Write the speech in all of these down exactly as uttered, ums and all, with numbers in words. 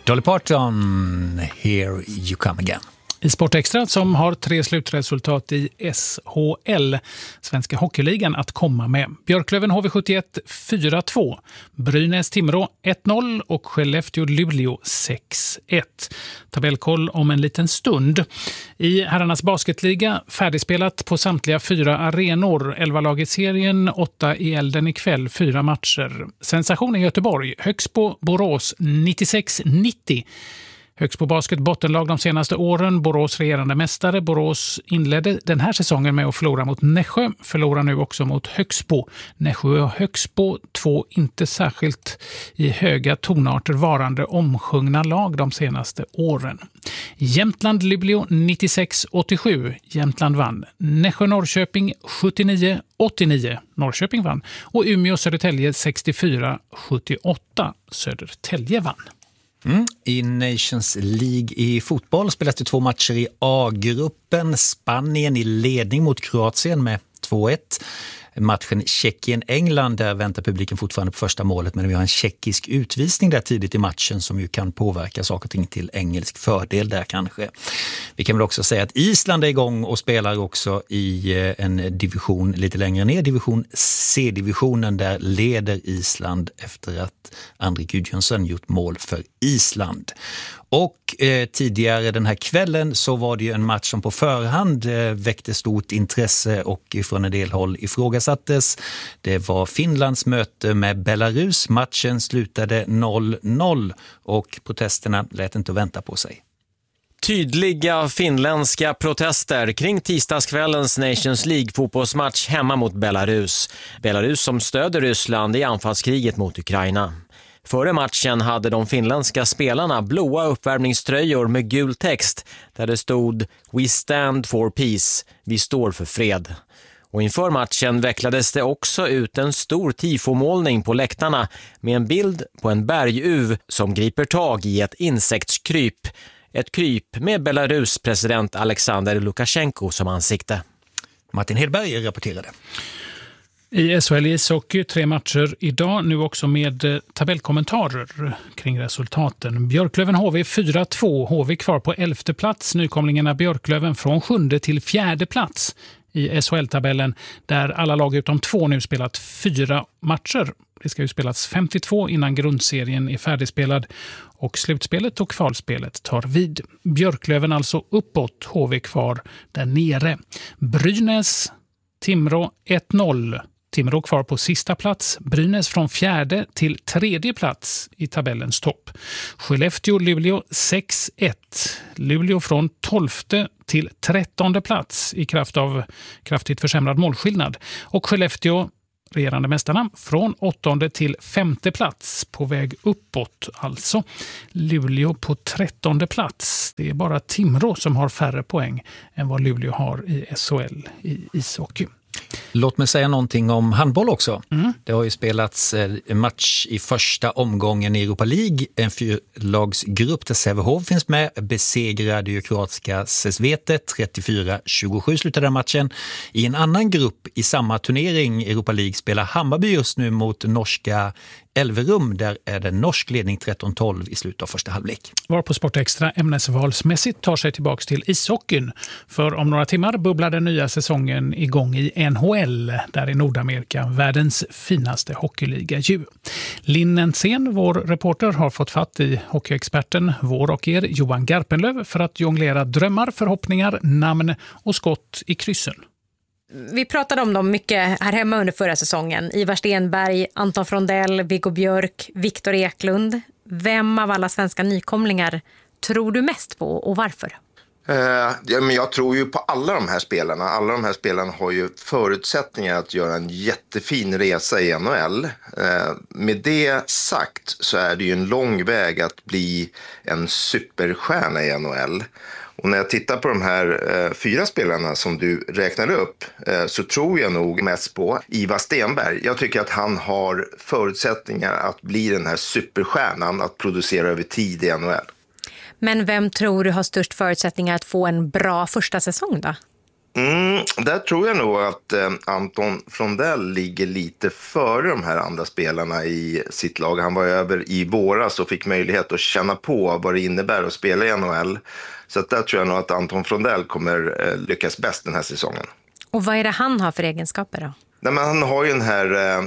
Dolly Parton, Here You Come Again. I Sportextra som har tre slutresultat i S H L, Svenska Hockeyligan, att komma med. Björklöven H V sjuttioett fyra två, Brynäs Timrå ett noll och Skellefteå Luleå sex ett. Tabellkoll om en liten stund. I herrarnas basketliga färdigspelat på samtliga fyra arenor. elva lag i serien, åtta i elden ikväll, fyra matcher. Sensation i Göteborg, Högsbo Borås nittiosex nittio. Högsbo Basket bottenlag de senaste åren, Borås regerande mästare. Borås inledde den här säsongen med att förlora mot Nässjö, förlorar nu också mot Högsbo. Nässjö och Högsbo, två inte särskilt i höga tonarter varande omsjungna lag de senaste åren. Jämtland Luleå nittiosex åttiosju, Jämtland vann. Nässjö Norrköping sjuttionio åttionio, Norrköping vann. Och Umeå Södertälje sextiofyra sjuttioåtta, Södertälje vann. Mm. I Nations League i fotboll spelas det två matcher i A-gruppen. Spanien i ledning mot Kroatien med två ett. Matchen Tjeckien-England, där väntar publiken fortfarande på första målet, men vi har en tjeckisk utvisning där tidigt i matchen som ju kan påverka saker och ting till engelsk fördel där kanske. Vi kan väl också säga att Island är igång och spelar också i en division lite längre ner, division C-divisionen, där leder Island efter att André Gudjonsson gjort mål för Island. Och eh, tidigare den här kvällen så var det ju en match som på förhand eh, väckte stort intresse och från en del håll ifrågasattes. Det var Finlands möte med Belarus. Matchen slutade noll noll och protesterna lät inte vänta på sig. Tydliga finländska protester kring tisdagskvällens Nations League-fotbollsmatch hemma mot Belarus. Belarus som stöder Ryssland i anfallskriget mot Ukraina. Före matchen hade de finländska spelarna blåa uppvärmningströjor med gul text där det stod "We stand for peace", vi står för fred. Och inför matchen vecklades det också ut en stor tifomålning på läktarna med en bild på en berguv som griper tag i ett insektskryp. Ett kryp med Belarus president Alexander Lukasjenko som ansikte. Martin Hedberg rapporterade. I S H L ishockey tre matcher idag, nu också med tabellkommentarer kring resultaten. Björklöven H V fyra två, H V kvar på elfte plats. Nykomlingarna Björklöven från sjunde till fjärde plats i S H L-tabellen, där alla lag utom två nu spelat fyra matcher. Det ska ju spelas femtiotvå innan grundserien är färdigspelad och slutspelet och kvalspelet tar vid. Björklöven alltså uppåt, H V kvar där nere. Brynäs Timrå ett noll. Timrå kvar på sista plats. Brynäs från fjärde till tredje plats i tabellens topp. Skellefteå Luleå sex ett. Luleå från tolfte till trettonde plats i kraft av kraftigt försämrad målskillnad. Och Skellefteå, regerande mästarna, från åttonde till femte plats, på väg uppåt alltså. Luleå på trettonde plats. Det är bara Timrå som har färre poäng än vad Luleå har i S H L i ishockey. Låt mig säga någonting om handboll också. Mm. Det har ju spelats en match i första omgången i Europa League. En fyrlagsgrupp där Sävehof finns med. Besegrade ju kroatiska Sesvete. trettiofyra tjugosju slutade den matchen. I en annan grupp i samma turnering Europa League spelar Hammarby just nu mot norska Elverum. Där är det norsk ledning tretton tolv i slutet av första halvlek. Var på Sportextra ämnesvalsmässigt tar sig tillbaka till ishockeyn. För om några timmar bubblar den nya säsongen igång i N H L, där i Nordamerika, världens finaste hockeyliga ju. Linn Nensén, vår reporter, har fått fatt i hockeyexperten, vår och er, Johan Garpenlöv, för att jonglera drömmar, förhoppningar, namn och skott i kryssen. Vi pratade om dem mycket här hemma under förra säsongen. Ivar Stenberg, Anton Frondell, Viggo Björk, Viktor Eklund. Vem av alla svenska nykomlingar tror du mest på och varför? Uh, ja, men jag tror ju på alla de här spelarna. Alla de här spelarna har ju förutsättningar att göra en jättefin resa i N H L. Uh, med det sagt så är det ju en lång väg att bli en superstjärna i N H L. Och när jag tittar på de här eh, fyra spelarna som du räknar upp eh, så tror jag nog mest på Ivar Stenberg. Jag tycker att han har förutsättningar att bli den här superstjärnan, att producera över tid i N H L. Men vem tror du har störst förutsättningar att få en bra första säsong då? Mm, där tror jag nog att eh, Anton Frondell ligger lite före de här andra spelarna i sitt lag. Han var över i våras och fick möjlighet att känna på vad det innebär att spela i N H L. Så att där tror jag nog att Anton Frondell kommer eh, lyckas bäst den här säsongen. Och vad är det han har för egenskaper då? Nej, men han har ju den här eh,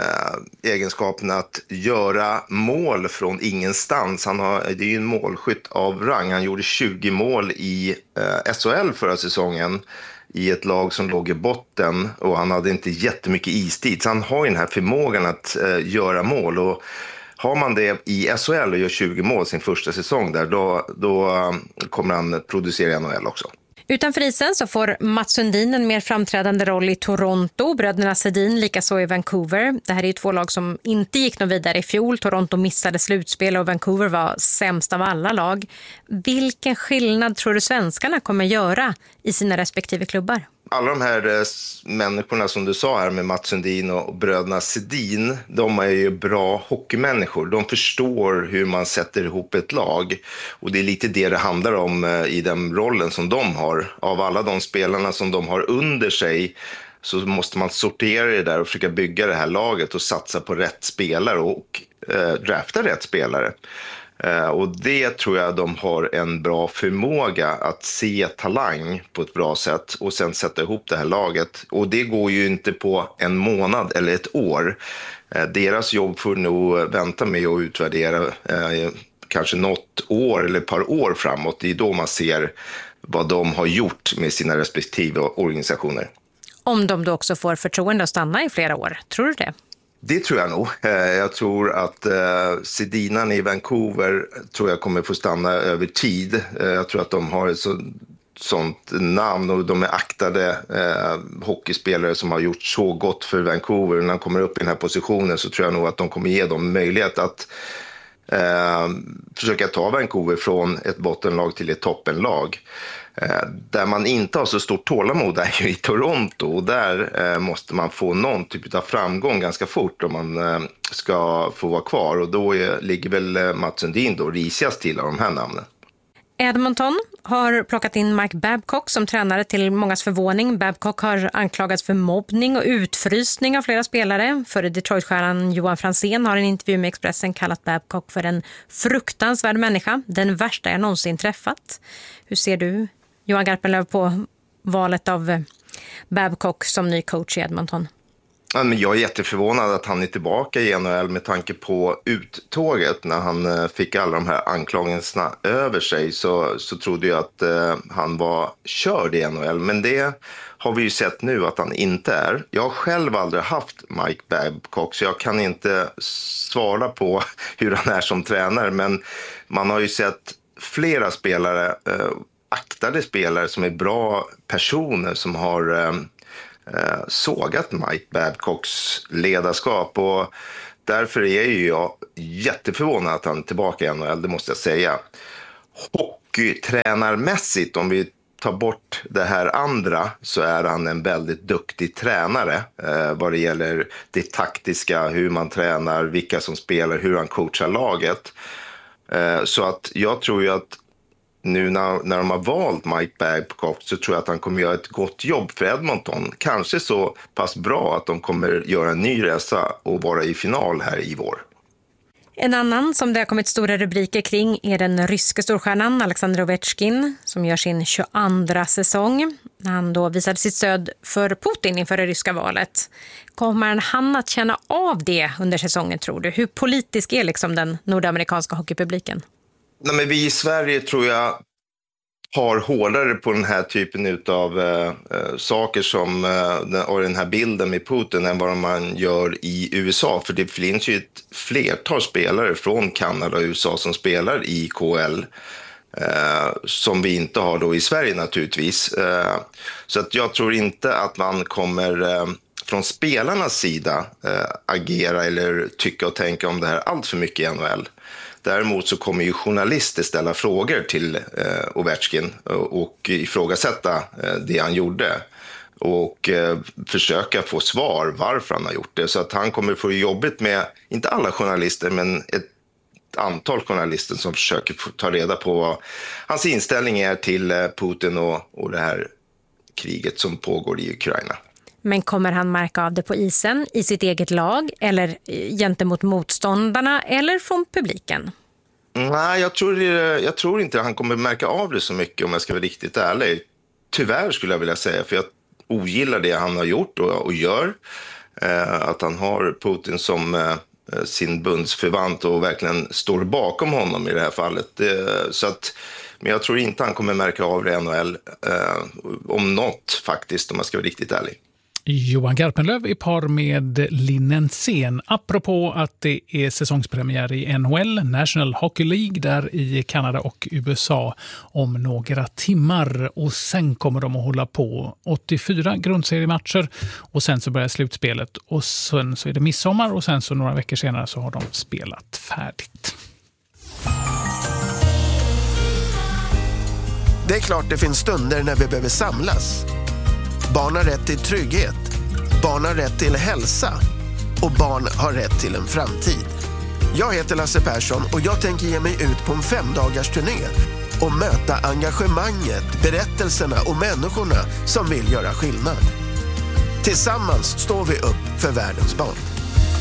egenskapen att göra mål från ingenstans. Han har, det är ju en målskytt av rang. Han gjorde tjugo mål i eh, S H L förra säsongen i ett lag som låg i botten och han hade inte jättemycket istid. Så han har ju den här förmågan att eh, göra mål, och har man det i S H L och gör tjugo mål sin första säsong där, då, då kommer han producera i N H L också. Utanför isen så får Mats Sundin en mer framträdande roll i Toronto, bröderna Sedin likaså i Vancouver. Det här är ju två lag som inte gick något vidare i fjol. Toronto missade slutspel och Vancouver var sämst av alla lag. Vilken skillnad tror du svenskarna kommer göra i sina respektive klubbar? Alla de här eh, människorna som du sa här med Mats Sundin och bröderna Sedin, de är ju bra hockeymänniskor. De förstår hur man sätter ihop ett lag, och det är lite det det handlar om eh, i den rollen som de har. Av alla de spelarna som de har under sig så måste man sortera det där och försöka bygga det här laget och satsa på rätt spelare och eh, drafta rätt spelare. Uh, och det tror jag de har en bra förmåga att se talang på ett bra sätt och sen sätta ihop det här laget. Och det går ju inte på en månad eller ett år. Uh, deras jobb får nog vänta med att utvärdera uh, kanske något år eller ett par år framåt. Det är då man ser vad de har gjort med sina respektive organisationer. Om de då också får förtroende att stanna i flera år, tror du det? Det tror jag nog. Jag tror att eh, Sedinan i Vancouver tror jag kommer få stanna över tid. Jag tror att de har ett så, sånt namn och de är aktade eh, hockeyspelare som har gjort så gott för Vancouver. När de kommer upp i den här positionen så tror jag nog att de kommer ge dem möjlighet att eh, försöka ta Vancouver från ett bottenlag till ett toppenlag. Där man inte har så stort tålamod är ju i Toronto, och där eh, måste man få någon typ av framgång ganska fort om man eh, ska få vara kvar, och då är, ligger väl eh, Mats Sundin då risigast till av de här namnen. Edmonton har plockat in Mike Babcock som tränare till mångas förvåning. Babcock har anklagats för mobbning och utfrysning av flera spelare. Före Detroit-stjärnan Johan Franzén har i en intervju med Expressen kallat Babcock för en fruktansvärd människa, den värsta jag någonsin träffat. Hur ser du, Johan Garpenlöv, på valet av Babcock som ny coach i Edmonton? Ja, men jag är jätteförvånad att han är tillbaka i N H L med tanke på uttåget. När han fick alla de här anklagelserna över sig så, så trodde jag att eh, han var körd i N H L. Men det har vi ju sett nu att han inte är. Jag har själv aldrig haft Mike Babcock, så jag kan inte svara på hur han är som tränare. Men man har ju sett flera spelare, eh, aktade spelare som är bra personer som har eh, sågat Mike Babcocks ledarskap, och därför är ju jag jätteförvånad att han är tillbaka i N H L, det måste jag säga. Hockeytränarmässigt, om vi tar bort det här andra, så är han en väldigt duktig tränare eh, vad det gäller det taktiska, hur man tränar, vilka som spelar, hur han coachar laget. Eh, så att jag tror ju att nu när, när de har valt Mike Babcock så tror jag att han kommer göra ett gott jobb för Edmonton. Kanske så pass bra att de kommer göra en ny resa och vara i final här i vår. En annan som det har kommit stora rubriker kring är den ryska storstjärnan Alexander Ovechkin som gör sin tjugoandra säsong. Han då visade sitt stöd för Putin inför det ryska valet. Kommer han att känna av det under säsongen, tror du? Hur politisk är liksom den nordamerikanska hockeypubliken? Nej, men vi i Sverige tror jag har hårdare på den här typen av äh, saker som äh, och den här bilden med Putin än vad man gör i U S A. För det finns ju ett flertal spelare från Kanada och U S A som spelar i K L äh, som vi inte har då i Sverige naturligtvis. Äh, så att jag tror inte att man kommer äh, från spelarnas sida äh, agera eller tycka och tänka om det här allt för mycket i N H L. Däremot så kommer ju journalister ställa frågor till eh, Ovechkin och, och ifrågasätta eh, det han gjorde och eh, försöka få svar varför han har gjort det. Så att han kommer få jobbigt med, inte alla journalister, men ett antal journalister som försöker få ta reda på vad hans inställning är till eh, Putin och, och det här kriget som pågår i Ukraina. Men kommer han märka av det på isen, i sitt eget lag eller gentemot motståndarna eller från publiken? Nej, jag tror, jag tror inte att han kommer märka av det så mycket om jag ska vara riktigt ärlig. Tyvärr skulle jag vilja säga, för jag ogillar det han har gjort och, och gör. Eh, att han har Putin som eh, sin bundsförvant och verkligen står bakom honom i det här fallet. Eh, så att, men jag tror inte han kommer märka av det i N H L eh, om något faktiskt, om jag ska vara riktigt ärlig. Johan Garpenlöv i par med Linn Ensén. Apropå att det är säsongspremiär i N H L, National Hockey League, där i Kanada och U S A om några timmar. Och sen kommer de att hålla på åttiofyra grundseriematcher och sen så börjar slutspelet. Och sen så är det midsommar och sen så några veckor senare så har de spelat färdigt. Det är klart det finns stunder när vi behöver samlas. Barn har rätt till trygghet, barn har rätt till hälsa och barn har rätt till en framtid. Jag heter Lasse Persson och jag tänker ge mig ut på en femdagars turné och möta engagemanget, berättelserna och människorna som vill göra skillnad. Tillsammans står vi upp för världens barn.